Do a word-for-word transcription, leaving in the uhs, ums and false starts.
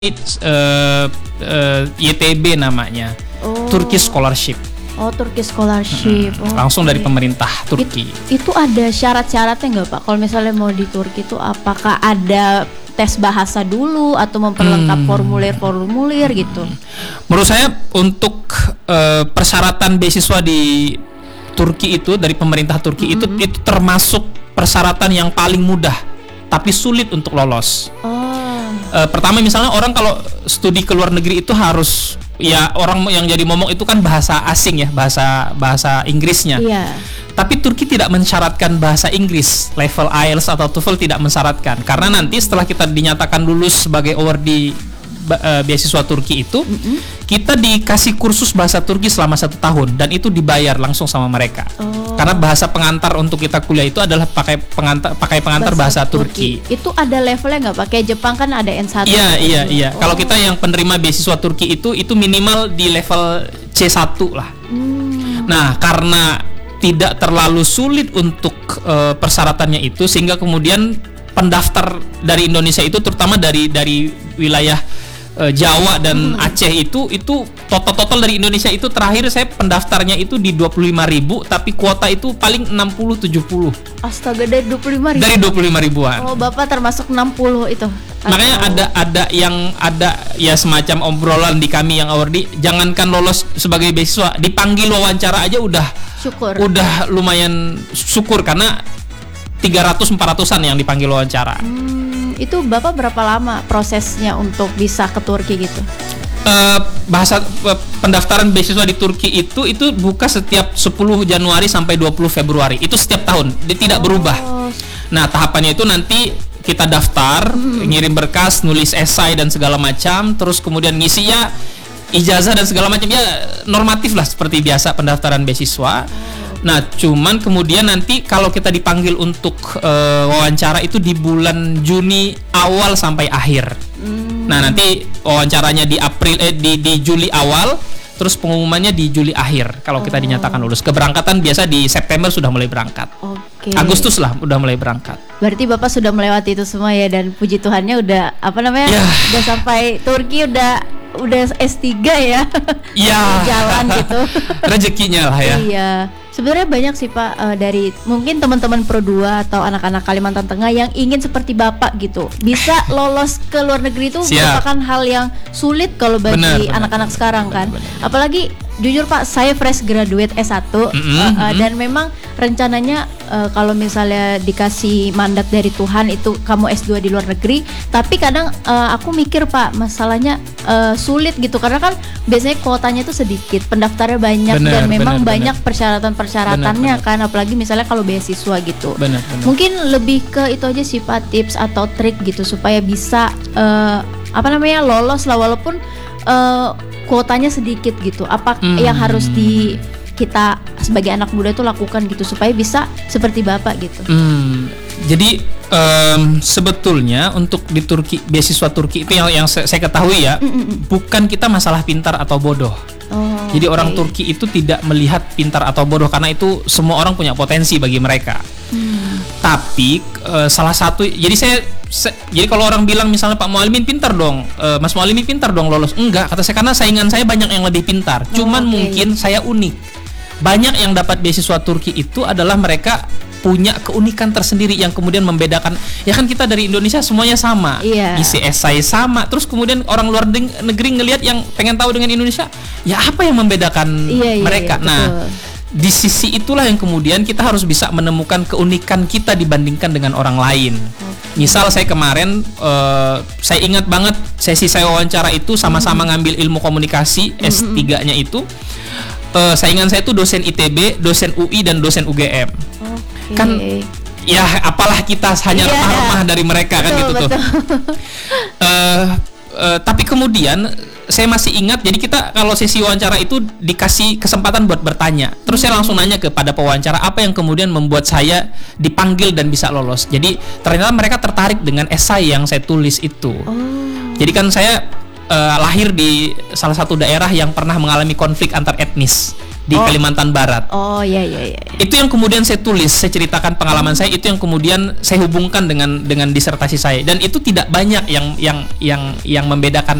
uh, uh, Y T B namanya, oh. Turkish Scholarship. Oh, Turkish Scholarship. Hmm, langsung okay. dari pemerintah Turki. It, itu ada syarat-syaratnya nggak Pak? Kalau misalnya mau di Turki itu apakah ada tes bahasa dulu atau memperlengkap hmm. formulir-formulir gitu? Menurut saya untuk uh, persyaratan beasiswa di Turki itu dari pemerintah Turki mm-hmm. itu itu termasuk persyaratan yang paling mudah tapi sulit untuk lolos. Oh. Uh, pertama misalnya orang kalau studi ke luar negeri itu harus ya orang yang jadi momok itu kan bahasa asing ya, bahasa bahasa Inggrisnya. Iya. Tapi Turki tidak mensyaratkan bahasa Inggris, level I E L T S atau TOEFL tidak mensyaratkan. Karena nanti setelah kita dinyatakan lulus sebagai awardee uh, beasiswa Turki itu, mm-hmm. kita dikasih kursus bahasa Turki selama satu tahun dan itu dibayar langsung sama mereka. Oh. Karena bahasa pengantar untuk kita kuliah itu adalah pakai pengantar pakai pengantar bahasa, bahasa Turki. Turki. Itu ada levelnya nggak? Pakai Jepang kan ada N satu. Iya iya iya. Oh. Kalau kita yang penerima beasiswa Turki itu itu minimal di level C satu lah. Hmm. Nah karena tidak terlalu sulit untuk uh, persyaratannya itu sehingga kemudian pendaftar dari Indonesia itu terutama dari dari wilayah uh, Jawa dan hmm. Aceh itu itu total-total dari Indonesia itu terakhir saya pendaftarnya itu di dua puluh lima ribu tapi kuota itu paling enam puluh tujuh puluh. Astaga, dari dua puluh lima ribu. Dari dua puluh lima ribuan. Oh, Bapak termasuk enam puluh itu. Makanya oh. ada ada yang ada ya semacam obrolan di kami yang awardee, jangankan lolos sebagai beasiswa, dipanggil wawancara aja udah syukur. Udah lumayan syukur karena tiga ratus empat ratusan yang dipanggil wawancara. Hmm, itu Bapak berapa lama prosesnya untuk bisa ke Turki gitu? Uh, bahasa uh, pendaftaran beasiswa di Turki itu itu buka setiap sepuluh Januari sampai dua puluh Februari. Itu setiap tahun, dia tidak oh. berubah. Nah, tahapannya itu nanti kita daftar, hmm. ngirim berkas, nulis esai dan segala macam, terus kemudian ngisi ya ijazah dan segala macam ya normatif lah seperti biasa pendaftaran beasiswa. Nah, cuman kemudian nanti kalau kita dipanggil untuk uh, wawancara itu di bulan Juni awal sampai akhir. Hmm. Nah, nanti wawancaranya di April eh di di Juli awal, terus pengumumannya di Juli akhir kalau kita dinyatakan lulus. Keberangkatan biasa di September sudah mulai berangkat. Oke. Agustus lah udah mulai berangkat. Berarti Bapak sudah melewati itu semua ya, dan puji Tuhannya udah apa namanya? Ya. Udah sampai Turki, udah udah S tiga ya. Iya. Jalan gitu. Rezekinya lah ya. Iya. Sebenarnya banyak sih Pak uh, dari mungkin teman-teman Pro dua atau anak-anak Kalimantan Tengah yang ingin seperti Bapak gitu. Bisa lolos ke luar negeri itu merupakan hal yang sulit kalau bagi benar, anak-anak benar, sekarang kan. Benar, benar. Apalagi jujur Pak, saya fresh graduate S satu mm-hmm, uh, uh, dan memang rencananya uh, kalau misalnya dikasih mandat dari Tuhan itu kamu S dua di luar negeri, tapi kadang uh, aku mikir Pak, masalahnya uh, sulit gitu karena kan biasanya kuotanya itu sedikit, pendaftarnya banyak benar, dan memang benar, banyak benar. persyaratan-persyaratannya benar, benar. Kan apalagi misalnya kalau beasiswa gitu. Benar, benar. Mungkin lebih ke itu aja sih Pak, tips atau trik gitu supaya bisa uh, apa namanya lolos lah walaupun uh, kuotanya sedikit gitu. Apa hmm. yang harus di kita sebagai anak muda itu lakukan gitu supaya bisa seperti Bapak gitu. Hmm. Jadi um, sebetulnya untuk di Turki, beasiswa Turki itu yang yang saya, saya ketahui ya, Mm-mm. bukan kita masalah pintar atau bodoh. Oh, Jadi okay. orang Turki itu tidak melihat pintar atau bodoh karena itu semua orang punya potensi bagi mereka. Hmm. Tapi uh, salah satu, jadi saya, saya, jadi kalau orang bilang misalnya Pak Mualimin pintar dong, uh, Mas Mualimin pintar dong lolos, enggak kata saya karena saingan saya banyak yang lebih pintar. Cuman oh, okay. mungkin saya unik. Banyak yang dapat beasiswa Turki itu adalah mereka punya keunikan tersendiri yang kemudian membedakan. Ya kan kita dari Indonesia semuanya sama, yeah. isi esai sama. Terus kemudian orang luar negeri ngelihat yang pengen tahu dengan Indonesia, ya apa yang membedakan yeah, yeah, mereka? Yeah, nah, betul. Di sisi itulah yang kemudian kita harus bisa menemukan keunikan kita dibandingkan dengan orang lain. Okay. Misal saya kemarin, uh, saya ingat banget sesi saya wawancara itu sama-sama mm-hmm. ngambil ilmu komunikasi mm-hmm. S tiga-nya itu. Uh, saingan saya itu dosen I T B, dosen U I dan dosen U G M. Okay. Kan ya apalah kita hanya yeah. remah-remah dari mereka betul, kan gitu betul. tuh. uh, uh, tapi kemudian saya masih ingat, jadi kita kalau sesi wawancara itu dikasih kesempatan buat bertanya. Terus saya langsung nanya kepada pewawancara apa yang kemudian membuat saya dipanggil dan bisa lolos. Jadi ternyata mereka tertarik dengan esai yang saya tulis itu. Oh. Jadi kan saya Uh, lahir di salah satu daerah yang pernah mengalami konflik antar etnis. di oh. Kalimantan Barat. Oh iya iya iya. Itu yang kemudian saya tulis, saya ceritakan pengalaman saya, itu yang kemudian saya hubungkan dengan dengan disertasi saya, dan itu tidak banyak yang yang yang yang membedakan